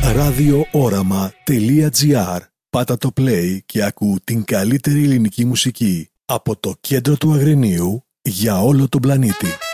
radiooraμα.gr. Πάτα το play και ακού την καλύτερη ελληνική μουσική από το κέντρο του Αγρινίου για όλο τον πλανήτη.